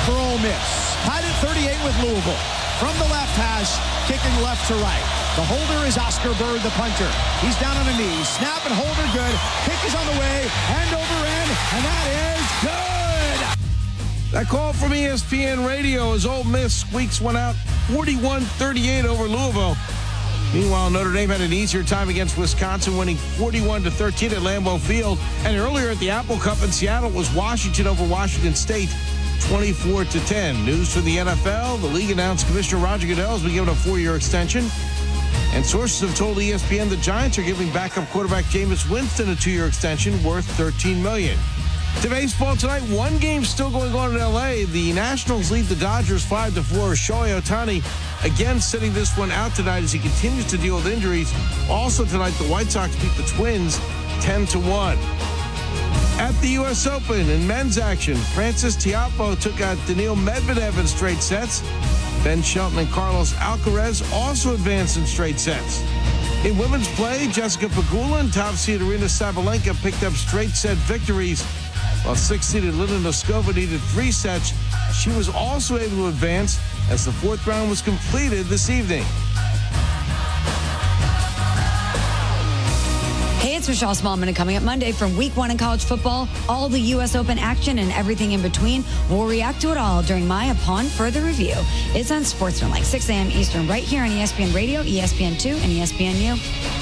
for Ole Miss. Tied at 38 with Louisville. From the left hash, kicking left to right. The holder is Oscar Bird, the punter. He's down on a knee. Snap and holder good. Kick is on the way. End over end, and that is good. That call from ESPN Radio as Ole Miss squeaks one out 41-38 over Louisville. Meanwhile, Notre Dame had an easier time against Wisconsin, winning 41-13 at Lambeau Field. And earlier at the Apple Cup in Seattle was Washington over Washington State, 24-10. News from the NFL. The league announced Commissioner Roger Goodell has been given a 4-year extension. And sources have told ESPN the Giants are giving backup quarterback Jameis Winston a 2-year extension worth $13 million. To baseball tonight, one game still going on in L.A. The Nationals lead the Dodgers 5-4. Shohei Ohtani again sitting this one out tonight as he continues to deal with injuries. Also tonight, the White Sox beat the Twins 10-1. At the U.S. Open in men's action, Francis Tiafoe took out Daniil Medvedev in straight sets. Ben Shelton and Carlos Alcaraz also advanced in straight sets. In women's play, Jessica Pegula and top-seed Aryna Sabalenka picked up straight set victories, while 6th-seeded Lina Noskova needed 3 sets. She was also able to advance as the 4th round was completed this evening. Hey, it's Michelle Smallman, and coming up Monday from Week 1 in college football, all the U.S. Open action and everything in between. We'll react to it all during my Upon Further Review. It's on Sportsman, like 6 a.m. Eastern, right here on ESPN Radio, ESPN2, and ESPNU.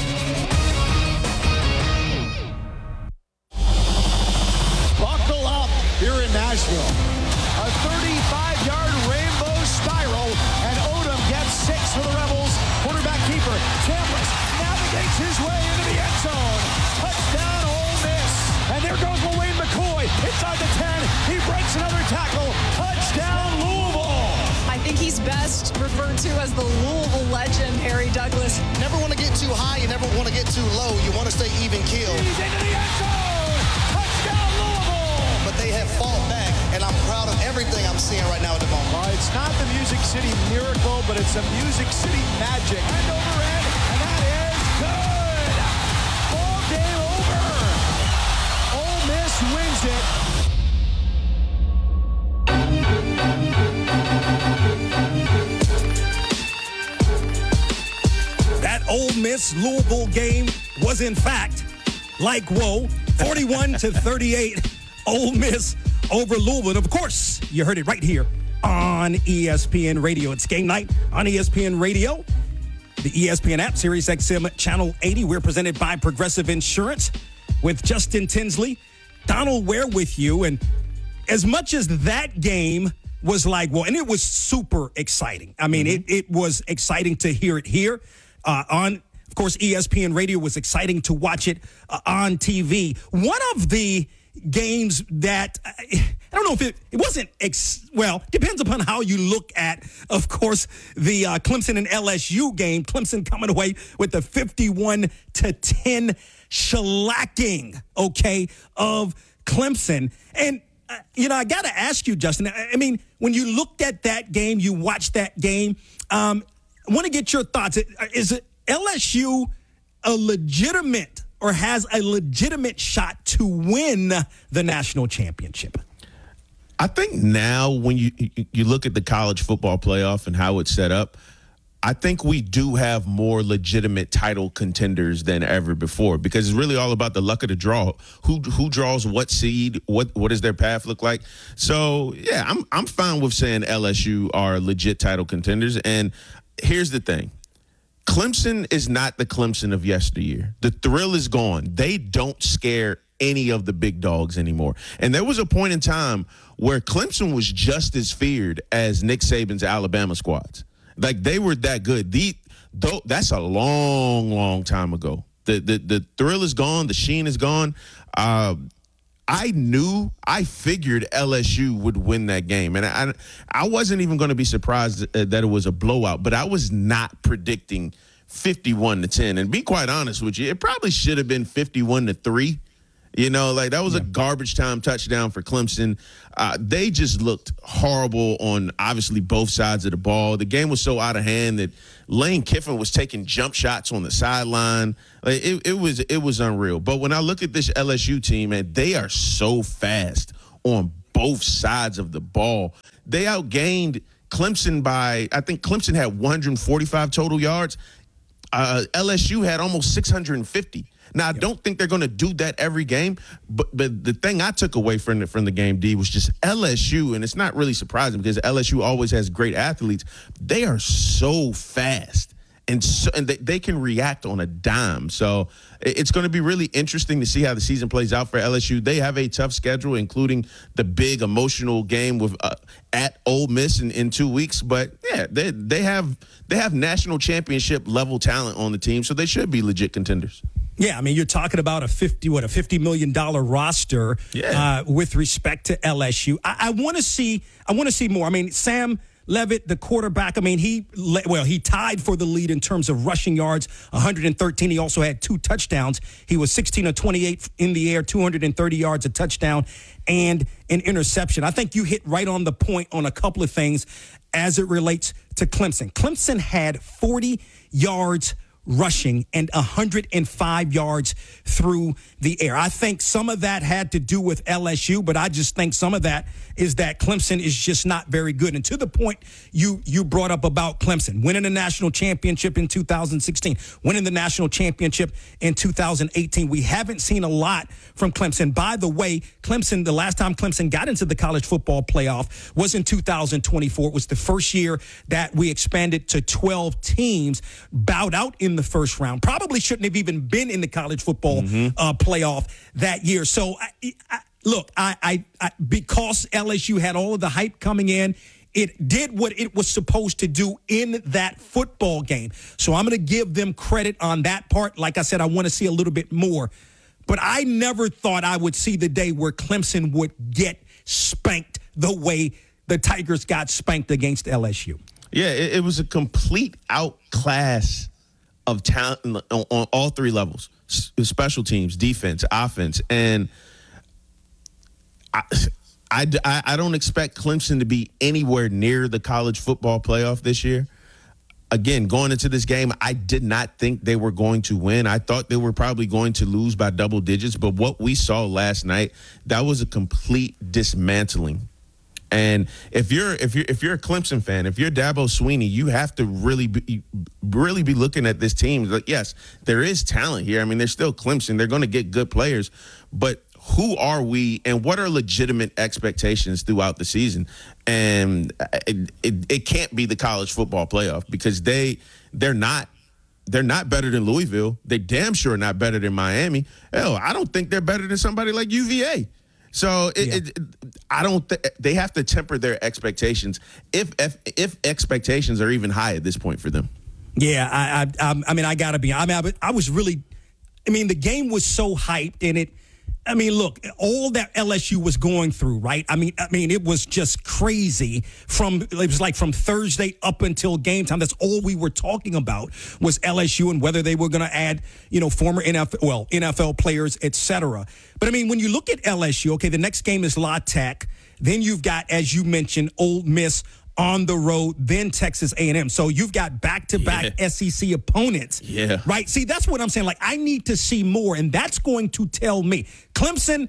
Buckle up here in Nashville. A 35-yard rainbow spiral, and Odom gets 6 for the Rebels. Quarterback keeper, Chambliss, navigates his way into the end zone. Touchdown, Ole Miss. And there goes Wayne McCoy inside the 10. He breaks another tackle. Touchdown, Louisville. I think he's best referred to as the Louisville legend, Harry Douglas. Never want to get too high. You never want to get too low. You want to stay even keel. He's into the end zone. Touchdown, Louisville. But they have fought back, and I'm proud of everything I'm seeing right now at the moment. It's not the Music City miracle, but it's a Music City magic. End over end, and that is good. Ball game over. Ole Miss wins it. That Ole Miss Louisville game was in fact like whoa, 41-38. Ole Miss over Louisville. And of course, you heard it right here on ESPN Radio. It's game night on ESPN Radio. The ESPN app, Sirius XM Channel 80. We're presented by Progressive Insurance with Justin Tinsley, Donald Ware with you. And as much as that game was like, well, and it was super exciting. I mean, it was exciting to hear it here on, of course, ESPN Radio. Was exciting to watch it on TV. One of the games that I don't know if it wasn't depends upon how you look at, of course, the Clemson and LSU game. Clemson coming away with a 51-10 shellacking, of Clemson. And I got to ask you, Justin, I mean, when you looked at that game, you watched that game, I want to get your thoughts. Is it LSU a legitimate or has a legitimate shot to win the national championship? I think now when you look at the college football playoff and how it's set up, I think we do have more legitimate title contenders than ever before, because it's really all about the luck of the draw. Who draws what seed? What does their path look like? So yeah, I'm fine with saying LSU are legit title contenders. And here's the thing. Clemson is not the Clemson of yesteryear. The thrill is gone. They don't scare any of the big dogs anymore. And there was a point in time where Clemson was just as feared as Nick Saban's Alabama squads. Like, they were that good. That's a long, long time ago. The thrill is gone. The sheen is gone. I figured LSU would win that game. And I wasn't even going to be surprised that it was a blowout, but I was not predicting 51-10. And be quite honest with you, it probably should have been 51-3. That was a garbage time touchdown for Clemson. They just looked horrible on, obviously, both sides of the ball. The game was so out of hand that Lane Kiffin was taking jump shots on the sideline. It was unreal. But when I look at this LSU team, man, they are so fast on both sides of the ball. They outgained Clemson by, I think Clemson had 145 total yards. LSU had almost 650. Now, I don't think they're going to do that every game, but the thing I took away from the game, D, was just LSU, and it's not really surprising because LSU always has great athletes. They are so fast. And they can react on a dime. So it's going to be really interesting to see how the season plays out for LSU. They have a tough schedule, including the big emotional game with at Ole Miss in 2 weeks. But yeah, they have national championship level talent on the team, so they should be legit contenders. Yeah, I mean, you're talking about a $50 million roster with respect to LSU. I want to see more. I mean, Sam Levitt, the quarterback, I mean, he tied for the lead in terms of rushing yards, 113. He also had 2 touchdowns. He was 16 of 28 in the air, 230 yards, a touchdown, and an interception. I think you hit right on the point on a couple of things as it relates to Clemson. Clemson had 40 yards rushing and 105 yards through the air. I think some of that had to do with LSU, but I just think some of that is that Clemson is just not very good. And to the point you brought up about Clemson, winning the national championship in 2016, winning the national championship in 2018, we haven't seen a lot from Clemson. By the way, Clemson, the last time Clemson got into the college football playoff was in 2024. It was the first year that we expanded to 12 teams, bowed out in the first round. Probably shouldn't have even been in the college football playoff that year. So, look, because LSU had all of the hype coming in, it did what it was supposed to do in that football game. So I'm going to give them credit on that part. Like I said, I want to see a little bit more. But I never thought I would see the day where Clemson would get spanked the way the Tigers got spanked against LSU. Yeah, it was a complete outclass of talent on all 3 levels, special teams, defense, offense. And I don't expect Clemson to be anywhere near the college football playoff this year. Again, going into this game, I did not think they were going to win. I thought they were probably going to lose by double digits. But what we saw last night, that was a complete dismantling. And if you're a Clemson fan, if you're Dabo Swinney, you have to really be looking at this team. Like, yes, there is talent here. I mean, they're still Clemson. They're going to get good players. But who are we and what are legitimate expectations throughout the season? And it can't be the college football playoff because they're not better than Louisville. They damn sure are not better than Miami. Hell, I don't think they're better than somebody like UVA. So they have to temper their expectations if expectations are even high at this point for them. Yeah, I mean, I got to be. I was really. I mean, the game was so hyped, and it. I mean, look, all that LSU was going through, right? I mean, it was just crazy. It was like from Thursday up until game time. That's all we were talking about was LSU and whether they were going to add, former NFL players, et cetera. But I mean, when you look at LSU, okay, the next game is La Tech. Then you've got, as you mentioned, Ole Miss on the road, then Texas A&M. So you've got back-to-back SEC opponents. Yeah. Right? See, that's what I'm saying. Like, I need to see more, and that's going to tell me. Clemson,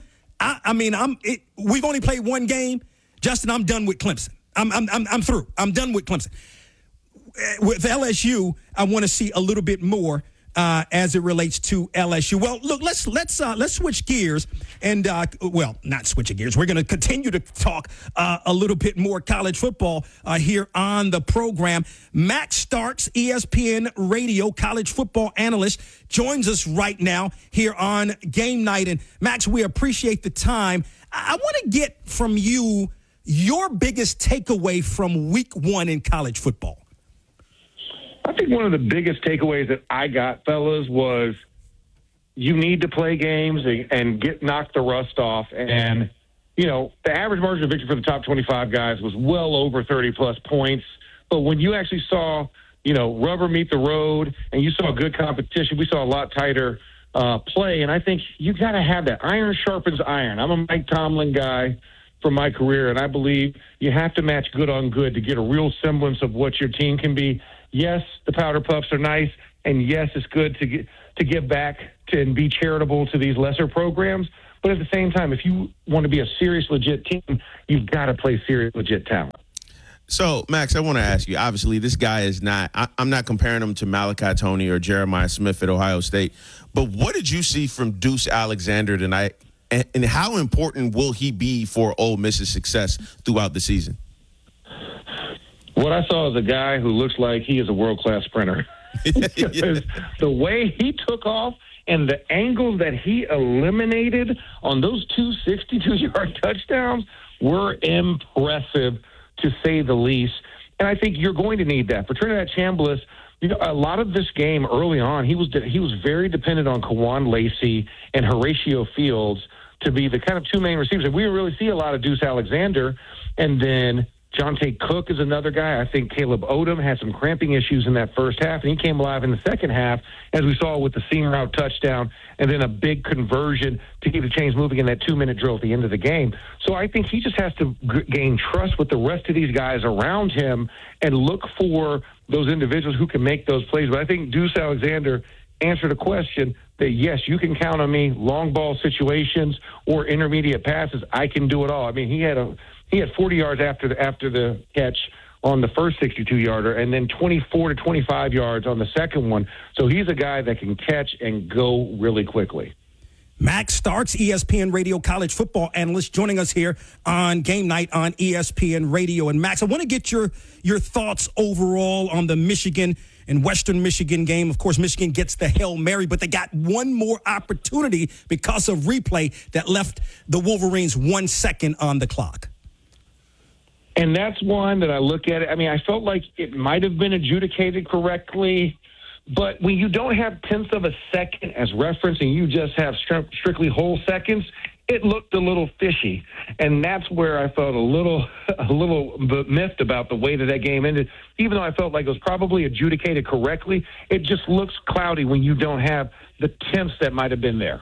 we've only played one game. Justin, I'm done with Clemson. I'm through. I'm done with Clemson. With LSU, I want to see a little bit more as it relates to LSU. Well, look, let's switch gears and not switching gears. We're going to continue to talk a little bit more college football here on the program. Max Starks, ESPN Radio college football analyst, joins us right now here on Game Night. And Max, we appreciate the time. I want to get from you your biggest takeaway from week 1 in college football. I think one of the biggest takeaways that I got, fellas, was you need to play games and knock the rust off. And, the average margin of victory for the top 25 guys was well over 30-plus points. But when you actually saw, rubber meet the road and you saw good competition, we saw a lot tighter play. And I think you got to have that. Iron sharpens iron. I'm a Mike Tomlin guy from my career, and I believe you have to match good on good to get a real semblance of what your team can be. Yes, the powder puffs are nice, and yes, it's good to give back and be charitable to these lesser programs. But at the same time, if you want to be a serious, legit team, you've got to play serious, legit talent. So, Max, I want to ask you, obviously, this guy is not – I'm not comparing him to Malachi Toney or Jeremiah Smith at Ohio State, but what did you see from Deuce Alexander tonight, and how important will he be for Ole Miss's success throughout the season? What I saw is a guy who looks like he is a world-class sprinter. Because the way he took off and the angles that he eliminated on those two 62-yard touchdowns were impressive, to say the least. And I think you're going to need that. For Trinidad Chambliss, you know, a lot of this game early on, he was very dependent on Kawan Lacey and Horatio Fields to be the kind of two main receivers. And we didn't really see a lot of Deuce Alexander. And then Jonte Cook is another guy. I think Caleb Odom had some cramping issues in that first half, and he came alive in the second half, as we saw with the seam route touchdown, and then a big conversion to keep the chains moving in that 2-minute drill at the end of the game. So I think he just has to gain trust with the rest of these guys around him and look for those individuals who can make those plays. But I think Deuce Alexander answered a question that, yes, you can count on me, long ball situations or intermediate passes. I can do it all. I mean, he had 40 yards after the catch on the first 62-yarder, and then 24 to 25 yards on the second one. So he's a guy that can catch and go really quickly. Max Starks, ESPN Radio college football analyst, joining us here on Game Night on ESPN Radio. And Max, I want to get your thoughts overall on the Michigan and Western Michigan game. Of course, Michigan gets the Hail Mary, but they got one more opportunity because of replay that left the Wolverines 1 second on the clock. And that's one that I look at it. I mean, I felt like it might have been adjudicated correctly, but when you don't have tenths of a second as reference and you just have strictly whole seconds, it looked a little fishy. And that's where I felt a little miffed about the way that game ended. Even though I felt like it was probably adjudicated correctly, it just looks cloudy when you don't have the tenths that might have been there.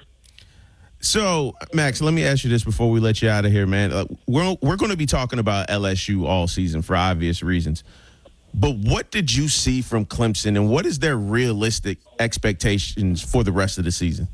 So, Max, let me ask you this before we let you out of here, man. We're going to be talking about LSU all season for obvious reasons. But what did you see from Clemson, and what is their realistic expectations for the rest of the season?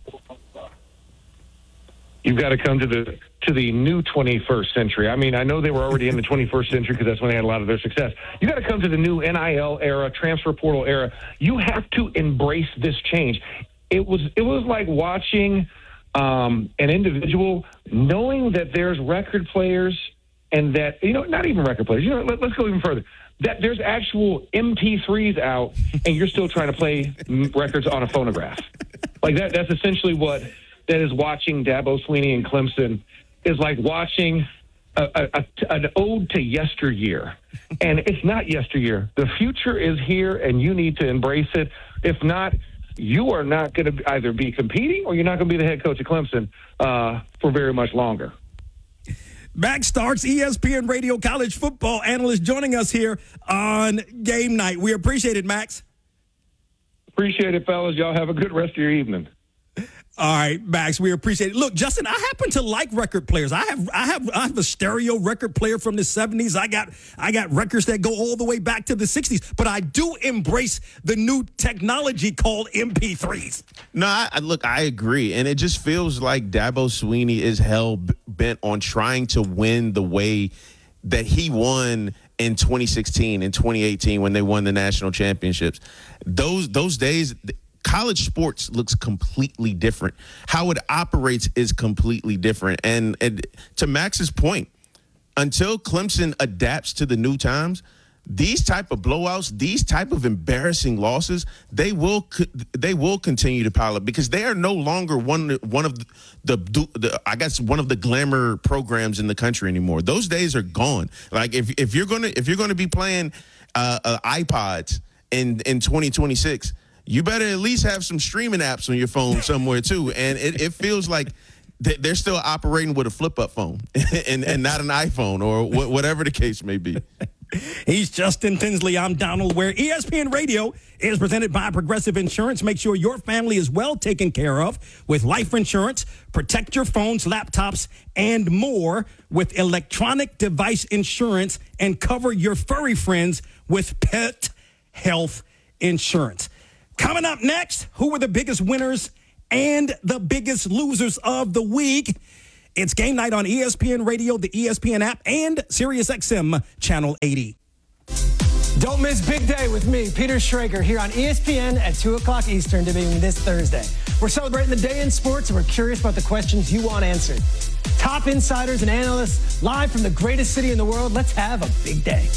You've got to come to the new 21st century. I mean, I know they were already in the 21st century because that's when they had a lot of their success. You got to come to the new NIL era, transfer portal era. You have to embrace this change. It was like watching an individual knowing that there's record players and that, not even record players, let's go even further, that there's actual MP3s out and you're still trying to play records on a phonograph. Like that's essentially what that is. Watching Dabo Swinney and Clemson is like watching an ode to yesteryear. And it's not yesteryear. The future is here and you need to embrace it. If not, you are not going to either be competing or you're not going to be the head coach of Clemson for very much longer. Max Starks, ESPN Radio college football analyst, joining us here on Game Night. We appreciate it, Max. Appreciate it, fellas. Y'all have a good rest of your evening. All right, Max, we appreciate it. Look, Justin, I happen to like record players. I have a stereo record player from the 70s. I got records that go all the way back to the 60s, but I do embrace the new technology called MP3s. No, I agree. And it just feels like Dabo Swinney is hell-bent on trying to win the way that he won in 2016 and 2018 when they won the national championships. Those days, college sports looks completely different. How it operates is completely different. And to Max's point, until Clemson adapts to the new times, these type of blowouts, these type of embarrassing losses, they will continue to pile up because they are no longer one of the glamour programs in the country anymore. Those days are gone. Like if you're gonna be playing iPods in 2026. You better at least have some streaming apps on your phone somewhere, too. And it feels like they're still operating with a flip-up phone and not an iPhone or whatever the case may be. He's Justin Tinsley. I'm Donald Ware. ESPN Radio is presented by Progressive Insurance. Make sure your family is well taken care of with life insurance. Protect your phones, laptops, and more with electronic device insurance, and cover your furry friends with pet health insurance. Coming up next, who were the biggest winners and the biggest losers of the week. It's game night on ESPN Radio, the ESPN app, and SiriusXM Channel 80. Don't miss Big Day with me, Peter Schrager, here on ESPN at 2 o'clock Eastern, debuting this Thursday. We're celebrating the day in sports, and we're curious about the questions you want answered. Top insiders and analysts live from the greatest city in the world. Let's have a big day.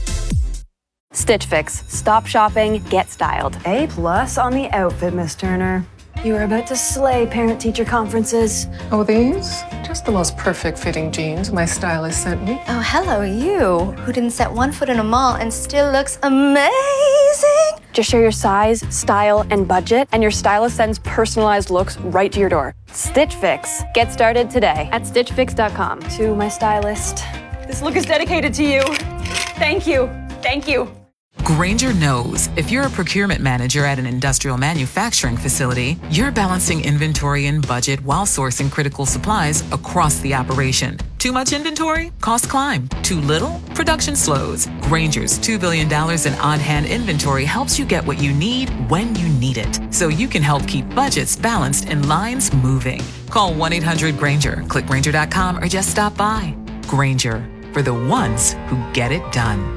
Stitch Fix. Stop shopping, get styled. A+ on the outfit, Miss Turner. You are about to slay parent-teacher conferences. Oh, these? Just the most perfect fitting jeans my stylist sent me. Oh, hello, you, who didn't set one foot in a mall and still looks amazing. Just share your size, style, and budget, and your stylist sends personalized looks right to your door. Stitch Fix. Get started today at StitchFix.com. To my stylist. This look is dedicated to you. Thank you. Thank you. Grainger knows if you're a procurement manager at an industrial manufacturing facility, you're balancing inventory and budget while sourcing critical supplies across the operation. Too much inventory? Costs climb. Too little? Production slows. Grainger's $2 billion in on-hand inventory helps you get what you need when you need it, so you can help keep budgets balanced and lines moving. Call 1-800-GRAINGER, click Grainger.com, or just stop by. Grainger, for the ones who get it done.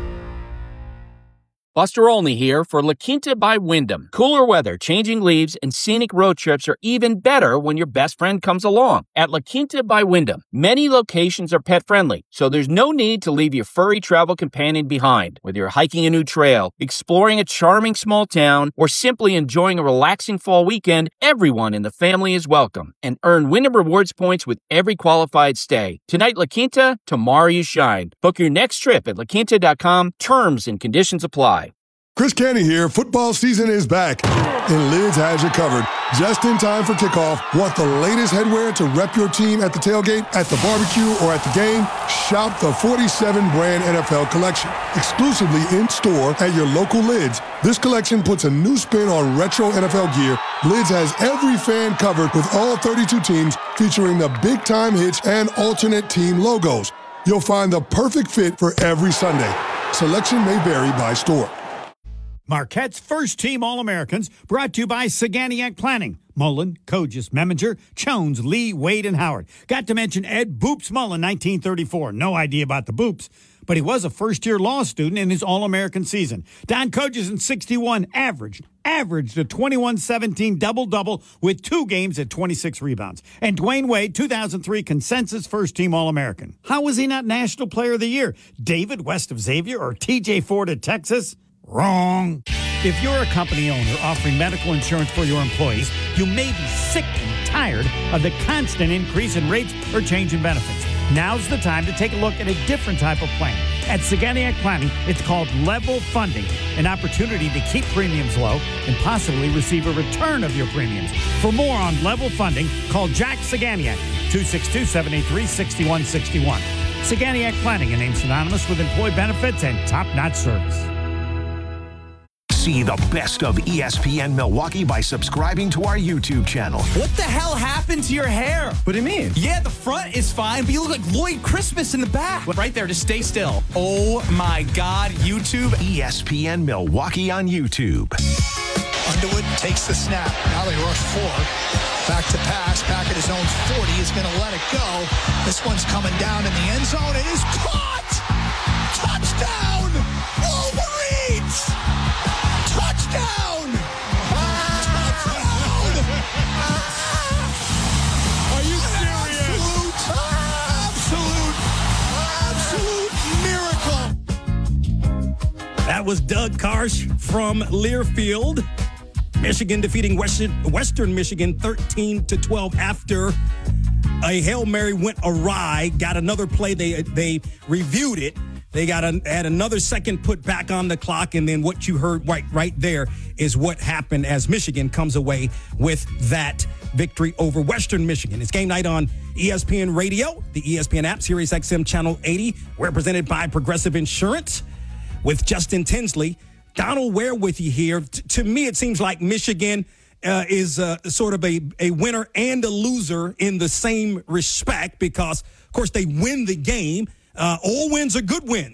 Buster Olney here for La Quinta by Wyndham. Cooler weather, changing leaves, and scenic road trips are even better when your best friend comes along. At La Quinta by Wyndham, many locations are pet-friendly, so there's no need to leave your furry travel companion behind. Whether you're hiking a new trail, exploring a charming small town, or simply enjoying a relaxing fall weekend, everyone in the family is welcome. And earn Wyndham Rewards points with every qualified stay. Tonight, La Quinta, tomorrow you shine. Book your next trip at laquinta.com. Terms and conditions apply. Chris Canty here. Football season is back, and Lids has you covered. Just in time for kickoff. Want the latest headwear to rep your team at the tailgate, at the barbecue, or at the game? Shop the 47-brand NFL collection, exclusively in-store at your local Lids. This collection puts a new spin on retro NFL gear. Lids has every fan covered with all 32 teams, featuring the big-time hits and alternate team logos. You'll find the perfect fit for every Sunday. Selection may vary by store. Marquette's first-team All-Americans, brought to you by Saganiac Planning. Mullen, Kogis, Meminger, Jones, Lee, Wade, and Howard. Got to mention Ed Boops Mullen, 1934. No idea about the Boops, but he was a first-year law student in his All-American season. Don Kogis in 61 averaged a 21-17 double-double with 2 games at 26 rebounds. And Dwayne Wade, 2003 consensus first-team All-American. How was he not National Player of the Year? David west of Xavier or T.J. Ford at Texas? Wrong. If you're a company owner offering medical insurance for your employees, you may be sick and tired of the constant increase in rates or change in benefits. Now's the time to take a look at a different type of plan. At Saganiac Planning, it's called Level Funding, an opportunity to keep premiums low and possibly receive a return of your premiums. For more on Level Funding, call Jack Saganiac, 262-783-6161. Saganiac Planning, a name synonymous with employee benefits and top-notch service. See the best of ESPN Milwaukee by subscribing to our YouTube channel. What the hell happened to your hair? What do you mean? Yeah, the front is fine, but you look like Lloyd Christmas in the back. Right there, just stay still. Oh my God, YouTube. ESPN Milwaukee on YouTube. Underwood takes the snap. Now they rush 4. Back to pass. Back at his own 40. Is going to let it go. This one's coming down in the end zone. It is caught! Touchdown! Wolverines! Touchdown! Are you serious? Absolute miracle. That was Doug Karsh from Learfield. Michigan defeating Western Michigan 13-12 after a Hail Mary went awry. Got another play. They reviewed it. They had another second put back on the clock, and then what you heard right there is what happened as Michigan comes away with that victory over Western Michigan. It's game night on ESPN Radio, the ESPN app, SiriusXM Channel 80. We're presented by Progressive Insurance with Justin Tinsley. Donald Ware with you here. To me, it seems like Michigan is sort of a winner and a loser in the same respect because, of course, they win the game. All wins are good wins.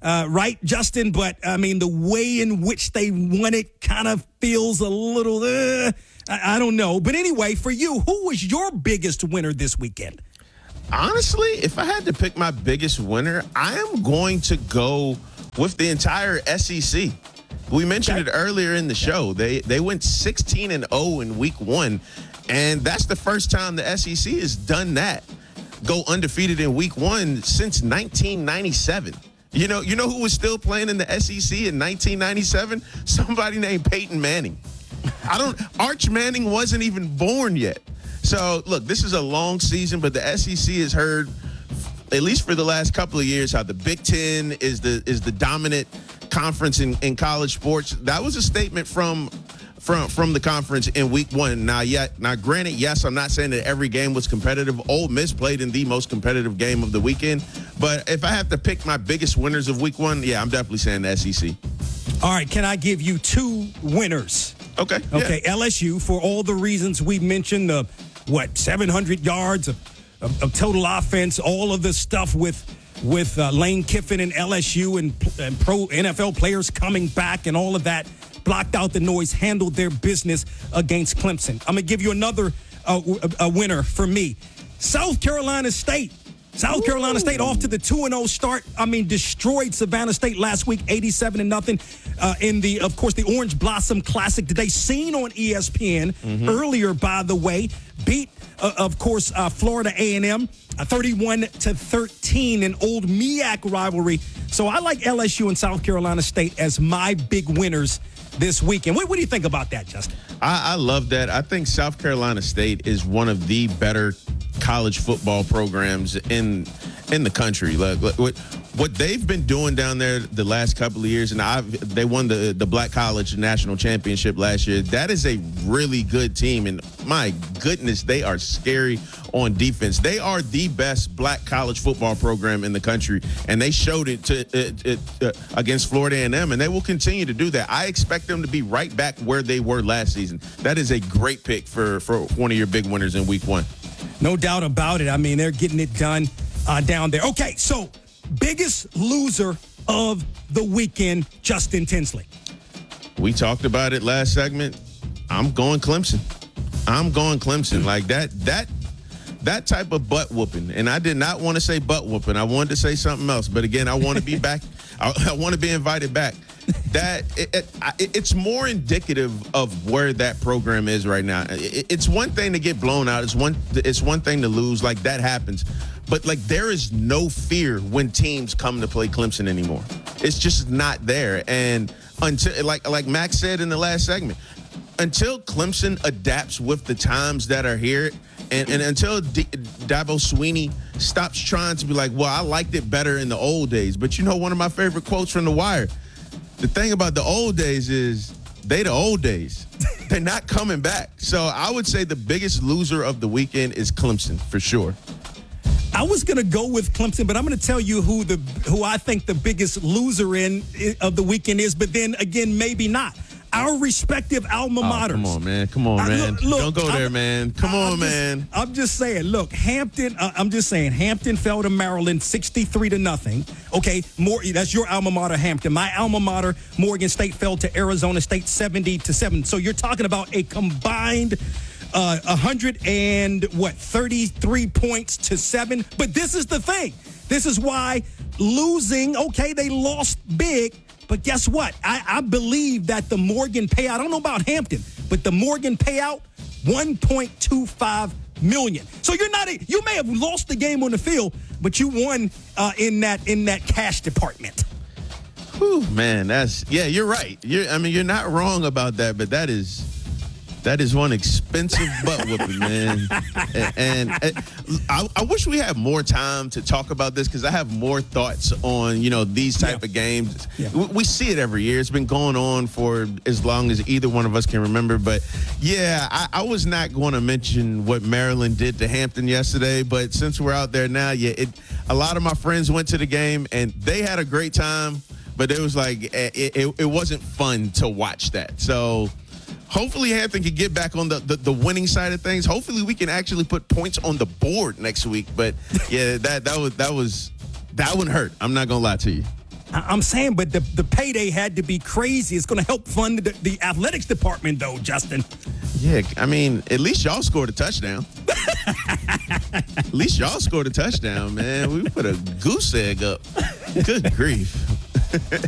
right, Justin? But, I mean, the way in which they won it kind of feels a little, I don't know. But anyway, for you, who was your biggest winner this weekend? Honestly, if I had to pick my biggest winner, I am going to go with the entire SEC. We mentioned it earlier in the show. They went 16-0 in week 1, and that's the first time the SEC has done that. Go undefeated in week 1 since 1997. You know who was still playing in the SEC in 1997? Somebody named Peyton Manning. Arch Manning wasn't even born yet. So, look, this is a long season, but the SEC has heard, at least for the last couple of years, how the Big Ten is the dominant conference in college sports. That was a statement from the conference in week 1. Now, granted, yes, I'm not saying that every game was competitive. Ole Miss played in the most competitive game of the weekend. But if I have to pick my biggest winners of week 1, yeah, I'm definitely saying the SEC. All right, can I give you 2 winners? Okay. Okay, yeah. LSU, for all the reasons we mentioned, 700 yards of total offense, all of the stuff with Lane Kiffin and LSU and pro NFL players coming back and all of that, blocked out the noise, handled their business against Clemson. I'm going to give you another winner for me. South Carolina State. South Carolina State off to the 2-0 start. I mean, destroyed Savannah State last week, 87-0 in the Orange Blossom Classic today, seen on ESPN earlier, by the way. Beat, Florida A&M 31-13, an old MEAC rivalry. So I like LSU and South Carolina State as my big winners this weekend. What do you think about that, Justin? I love that. I think South Carolina State is one of the better college football programs in the country. Like what they've been doing down there the last couple of years, and they won the Black College National Championship last year. That is a really good team, and my goodness, they are scary on defense. They are the best black college football program in the country, and they showed it against Florida A&M, and they will continue to do that. I expect them to be right back where they were last season. That is a great pick for one of your big winners in week 1. No doubt about it. I mean, they're getting it done down there. Okay, so biggest loser of the weekend, Justin Tinsley. We talked about it last segment. I'm going Clemson. Like that type of butt whooping. And I did not want to say butt whooping. I wanted to say something else. But again, I want to be back. I want to be invited back. It's more indicative of where that program is right now. It's one thing to get blown out. It's one thing to lose. Like, that happens. But, like, there is no fear when teams come to play Clemson anymore. It's just not there. And until, like Max said in the last segment, until Clemson adapts with the times that are here, and until Dabo Swinney stops trying to be like, well, I liked it better in the old days. But you know, one of my favorite quotes from The Wire, the thing about the old days is they the old days. They're not coming back. So I would say the biggest loser of the weekend is Clemson, for sure. I was going to go with Clemson, but I'm going to tell you who I think the biggest loser of the weekend is, but then again, maybe not. Our respective alma maters. Come on, man. Look, don't go there, man. Man. I'm just saying, look, Hampton fell to Maryland 63-0. Okay, that's your alma mater, Hampton. My alma mater, Morgan State, fell to Arizona State 70-7. So you're talking about a combined 133 points to 7. But this is the thing. This is why losing, okay, they lost big. But guess what? I believe that the Morgan payout, I don't know about Hampton, but the Morgan payout, $1.25 million. So you may have lost the game on the field, but you won in that cash department. Whew, man, you're right. You're not wrong about that, but that is one expensive butt whooping, man. And I wish we had more time to talk about this, because I have more thoughts on, these type of games. Yeah. We see it every year. It's been going on for as long as either one of us can remember. But, yeah, I was not going to mention what Maryland did to Hampton yesterday. But since we're out there now, a lot of my friends went to the game, and they had a great time. But it was like it wasn't fun to watch that. So hopefully Hampton can get back on the winning side of things. Hopefully we can actually put points on the board next week. But yeah, that one hurt. I'm not gonna lie to you. I'm saying, but the payday had to be crazy. It's going to help fund the athletics department, though, Justin. Yeah, I mean, at least y'all scored a touchdown. At least y'all scored a touchdown, man. We put a goose egg up. Good grief.